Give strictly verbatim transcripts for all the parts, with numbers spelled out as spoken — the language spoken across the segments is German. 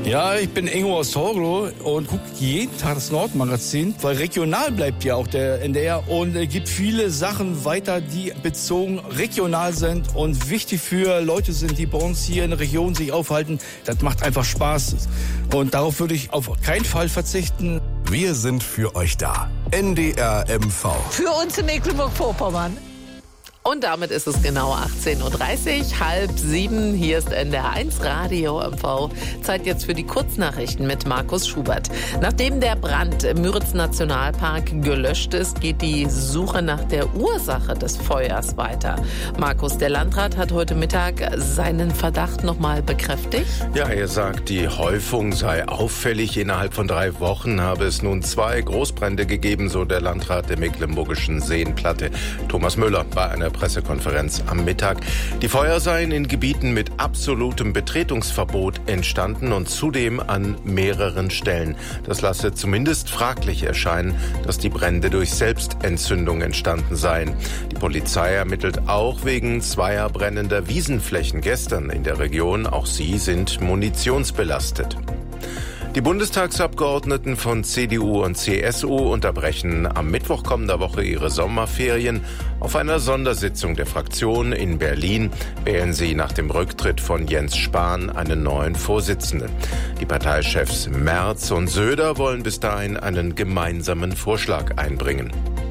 Ja, ich bin Ingo aus Torglow und gucke jeden Tag das Nordmagazin, weil regional bleibt ja auch der N D R und es gibt viele Sachen weiter, die bezogen regional sind und wichtig für Leute sind, die bei uns hier in der Region sich aufhalten. Das macht einfach Spaß und darauf würde ich auf keinen Fall verzichten. Wir sind für euch da. N D R M V. Für uns in Mecklenburg-Vorpommern. Und damit ist es genau achtzehn Uhr dreißig, halb sieben. Hier ist N D R eins Radio M V. Zeit jetzt für die Kurznachrichten mit Markus Schubert. Nachdem der Brand im Müritz-Nationalpark gelöscht ist, geht die Suche nach der Ursache des Feuers weiter. Markus, der Landrat hat heute Mittag seinen Verdacht nochmal bekräftigt. Ja, er sagt, die Häufung sei auffällig. Innerhalb von drei Wochen habe es nun zwei Großbrände gegeben, so der Landrat der Mecklenburgischen Seenplatte, Thomas Müller, bei einer Pressekonferenz am Mittag. Die Feuer seien in Gebieten mit absolutem Betretungsverbot entstanden und zudem an mehreren Stellen. Das lasse zumindest fraglich erscheinen, dass die Brände durch Selbstentzündung entstanden seien. Die Polizei ermittelt auch wegen zweier brennender Wiesenflächen gestern in der Region. Auch sie sind munitionsbelastet. Die Bundestagsabgeordneten von C D U und C S U unterbrechen am Mittwoch kommender Woche ihre Sommerferien. Auf einer Sondersitzung der Fraktion in Berlin wählen sie nach dem Rücktritt von Jens Spahn einen neuen Vorsitzenden. Die Parteichefs Merz und Söder wollen bis dahin einen gemeinsamen Vorschlag einbringen.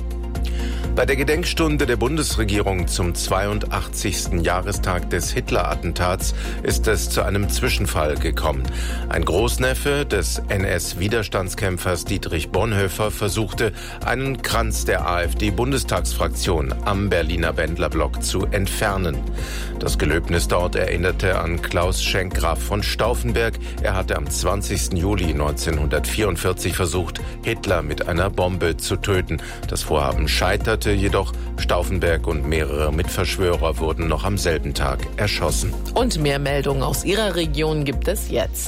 Bei der Gedenkstunde der Bundesregierung zum zweiundachtzigsten Jahrestag des Hitler-Attentats ist es zu einem Zwischenfall gekommen. Ein Großneffe des N S-Widerstandskämpfers Dietrich Bonhoeffer versuchte, einen Kranz der AfD-Bundestagsfraktion am Berliner Bendlerblock zu entfernen. Das Gelöbnis dort erinnerte an Klaus Schenk Graf von Stauffenberg. Er hatte am zwanzigsten Juli neunzehnhundertvierundvierzig versucht, Hitler mit einer Bombe zu töten. Das Vorhaben scheiterte jedoch. Stauffenberg und mehrere Mitverschwörer wurden noch am selben Tag erschossen. Und mehr Meldungen aus Ihrer Region gibt es jetzt.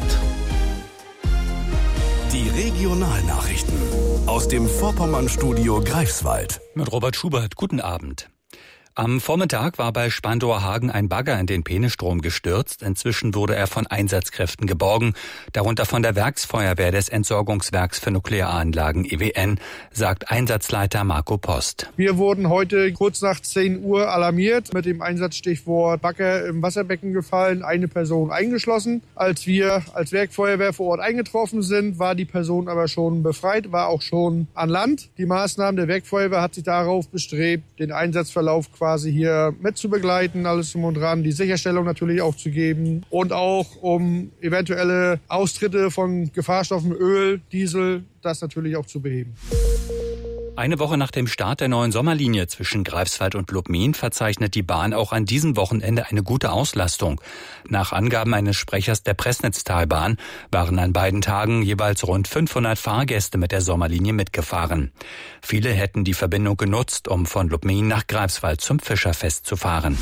Die Regionalnachrichten aus dem Vorpommern-Studio Greifswald. Mit Robert Schubert, guten Abend. Am Vormittag war bei Spandauer-Hagen ein Bagger in den Peenestrom gestürzt. Inzwischen wurde er von Einsatzkräften geborgen, darunter von der Werksfeuerwehr des Entsorgungswerks für Nuklearanlagen E W N, sagt Einsatzleiter Marco Post. Wir wurden heute kurz nach zehn Uhr alarmiert mit dem Einsatzstichwort Bagger im Wasserbecken gefallen, eine Person eingeschlossen. Als wir als Werkfeuerwehr vor Ort eingetroffen sind, war die Person aber schon befreit, war auch schon an Land. Die Maßnahmen der Werkfeuerwehr hat sich darauf bestrebt, den Einsatzverlauf quasi quasi hier mit zu begleiten, alles drum und dran, die Sicherstellung natürlich auch zu geben und auch um eventuelle Austritte von Gefahrstoffen, Öl, Diesel, das natürlich auch zu beheben. Eine Woche nach dem Start der neuen Sommerlinie zwischen Greifswald und Lubmin verzeichnet die Bahn auch an diesem Wochenende eine gute Auslastung. Nach Angaben eines Sprechers der Pressnetztalbahn waren an beiden Tagen jeweils rund fünfhundert Fahrgäste mit der Sommerlinie mitgefahren. Viele hätten die Verbindung genutzt, um von Lubmin nach Greifswald zum Fischerfest zu fahren.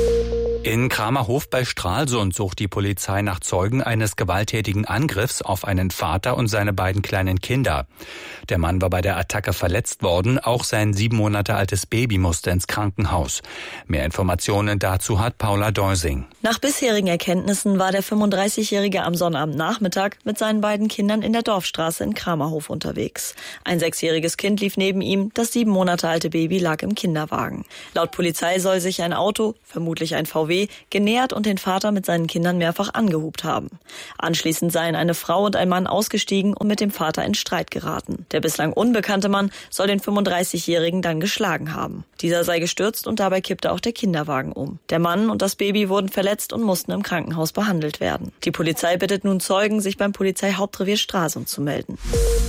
In Kramerhof bei Stralsund sucht die Polizei nach Zeugen eines gewalttätigen Angriffs auf einen Vater und seine beiden kleinen Kinder. Der Mann war bei der Attacke verletzt worden, auch sein sieben Monate altes Baby musste ins Krankenhaus. Mehr Informationen dazu hat Paula Deusing. Nach bisherigen Erkenntnissen war der fünfunddreißigjährige am Sonnabendnachmittag mit seinen beiden Kindern in der Dorfstraße in Kramerhof unterwegs. Ein sechsjähriges Kind lief neben ihm, das sieben Monate alte Baby lag im Kinderwagen. Laut Polizei soll sich ein Auto, vermutlich ein V W, genähert und den Vater mit seinen Kindern mehrfach angehupt haben. Anschließend seien eine Frau und ein Mann ausgestiegen und mit dem Vater in Streit geraten. Der bislang unbekannte Mann soll den fünfunddreißigjährigen dann geschlagen haben. Dieser sei gestürzt und dabei kippte auch der Kinderwagen um. Der Mann und das Baby wurden verletzt und mussten im Krankenhaus behandelt werden. Die Polizei bittet nun Zeugen, sich beim Polizeihauptrevier Stralsund zu melden.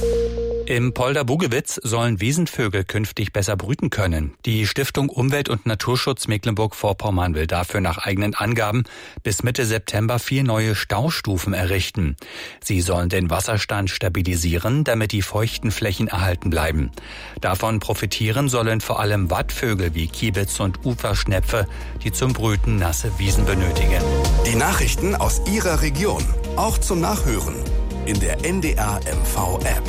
Im Polder Bugewitz sollen Wiesenvögel künftig besser brüten können. Die Stiftung Umwelt- und Naturschutz Mecklenburg-Vorpommern will dafür nach eigenen Angaben bis Mitte September vier neue Staustufen errichten. Sie sollen den Wasserstand stabilisieren, damit die feuchten Flächen erhalten bleiben. Davon profitieren sollen vor allem Wattvögel wie Kiebitz und Uferschnepfe, die zum Brüten nasse Wiesen benötigen. Die Nachrichten aus Ihrer Region, auch zum Nachhören in der N D R M V-App.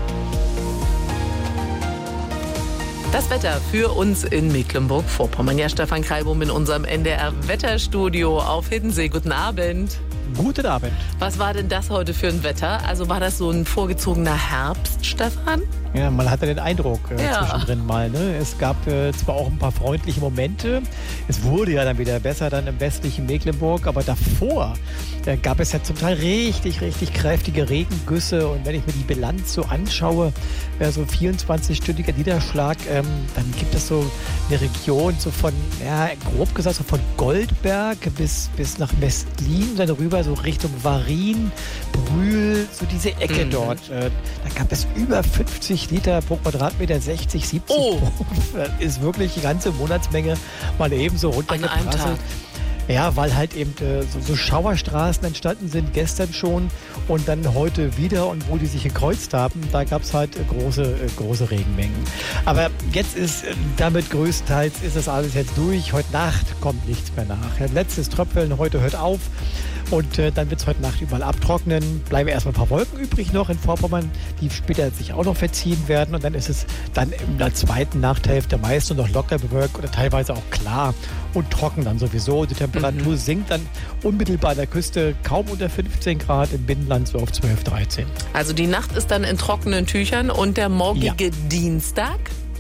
Das Wetter für uns in Mecklenburg-Vorpommern. Ja, Stefan Kreibum in unserem N D R-Wetterstudio auf Hiddensee. Guten Abend. Guten Abend. Was war denn das heute für ein Wetter? Also war das so ein vorgezogener Herbst, Stefan? Ja, man hatte den Eindruck äh, Ja. zwischendrin mal. Ne? Es gab äh, zwar auch ein paar freundliche Momente. Es wurde ja dann wieder besser dann im westlichen Mecklenburg. Aber davor äh, gab es ja zum Teil richtig, richtig kräftige Regengüsse. Und wenn ich mir die Bilanz so anschaue, äh, so vierundzwanzig-stündiger Niederschlag, ähm, dann gibt es so eine Region so von, ja, grob gesagt, so von Goldberg bis, bis nach Westlin, dann rüber so Richtung Varin, Brühl, so diese Ecke Mhm. dort. Äh, da gab es über fünfzig Liter pro Quadratmeter, sechzig, siebzig. Oh. Das ist wirklich die ganze Monatsmenge mal eben so An einem runtergeprasselt. Tag. Ja, weil halt eben äh, so, so Schauerstraßen entstanden sind, gestern schon und dann heute wieder. Und wo die sich gekreuzt haben, da gab es halt äh, große, äh, große Regenmengen. Aber jetzt ist äh, damit größtenteils ist das alles jetzt durch. Heute Nacht kommt nichts mehr nach. Ja, letztes Tröpfeln, heute hört auf. Und äh, dann wird es heute Nacht überall abtrocknen. Bleiben erstmal ein paar Wolken übrig noch in Vorpommern, die später sich auch noch verziehen werden. Und dann ist es dann in der zweiten Nachthälfte meist nur noch locker bewölkt oder teilweise auch klar und trocken dann sowieso. Die Temperatur Mhm. sinkt dann unmittelbar an der Küste kaum unter fünfzehn Grad, im Binnenland so auf zwölf, dreizehn. Also die Nacht ist dann in trockenen Tüchern und der morgige Dienstag?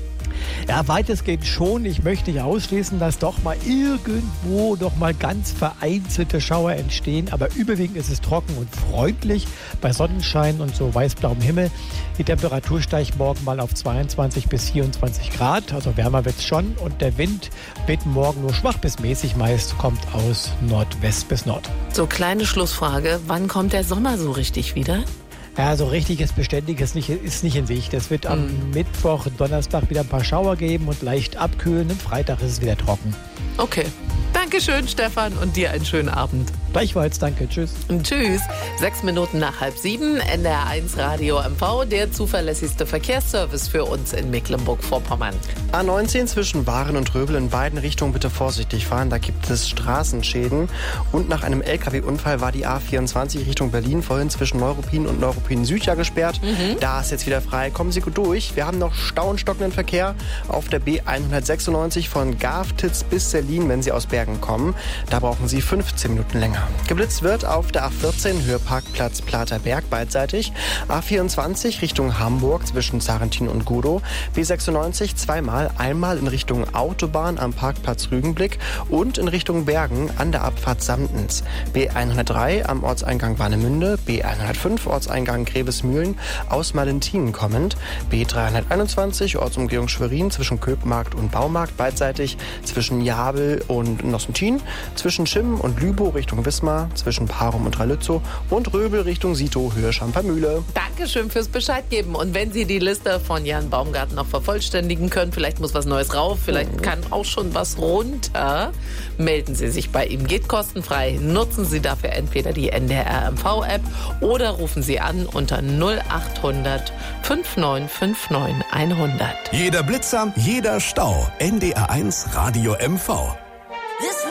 Ja, weitestgehend schon. Ich möchte nicht ausschließen, dass doch mal irgendwo noch mal ganz vereinzelte Schauer entstehen. Aber überwiegend ist es trocken und freundlich bei Sonnenschein und so weißblauem Himmel. Die Temperatur steigt morgen mal auf zweiundzwanzig bis vierundzwanzig Grad. Also wärmer wird es schon. Und der Wind weht morgen nur schwach bis mäßig meist, kommt aus Nordwest bis Nord. So, kleine Schlussfrage. Wann kommt der Sommer so richtig wieder? Ja, so richtiges Beständiges nicht, ist nicht in Sicht. Es wird am Mhm. Mittwoch und Donnerstag wieder ein paar Schauer geben und leicht abkühlen. Am Freitag ist es wieder trocken. Okay. Dankeschön, Stefan, und dir einen schönen Abend. Gleichfalls, danke. Tschüss. Und tschüss. Sechs Minuten nach halb sieben, N D R eins Radio M V, der zuverlässigste Verkehrsservice für uns in Mecklenburg-Vorpommern. A neunzehn zwischen Waren und Röbel in beiden Richtungen bitte vorsichtig fahren, da gibt es Straßenschäden. Und nach einem L K W-Unfall war die A vierundzwanzig Richtung Berlin vorhin zwischen Neuruppin und Neuruppin Süd ja gesperrt. Da ist jetzt wieder frei. Kommen Sie gut durch. Wir haben noch Stau und stockenden Verkehr auf der B hundertsechsundneunzig von Garftitz bis Selin, wenn Sie aus Bergen kommen. Da brauchen Sie fünfzehn Minuten länger. Geblitzt wird auf der A vierzehn Höheparkplatz Platerberg beidseitig. A vierundzwanzig Richtung Hamburg zwischen Zarentin und Gudow. B sechsundneunzig zweimal, einmal in Richtung Autobahn am Parkplatz Rügenblick und in Richtung Bergen an der Abfahrt Samtens. B hundertdrei am Ortseingang Warnemünde. B hundertfünf Ortseingang Grevesmühlen aus Malentinen kommend. B dreihunderteinundzwanzig Ortsumgehung Schwerin zwischen Köpmarkt und Baumarkt beidseitig. Zwischen Jabel und Nossentin. Zwischen Schimmen und Lübow Richtung Wismar. Zwischen Parum und Ralützow. Und Röbel Richtung Sito, Höhe Schampermühle. Dankeschön fürs Bescheid geben. Und wenn Sie die Liste von Jan Baumgarten noch vervollständigen können, vielleicht muss was Neues rauf, vielleicht kann auch schon was runter, melden Sie sich bei ihm. Geht kostenfrei. Nutzen Sie dafür entweder die N D R M V-App oder rufen Sie an unter null acht hundert neunundfünfzig neunundfünfzig hundert. Jeder Blitzer, jeder Stau. N D R eins Radio M V.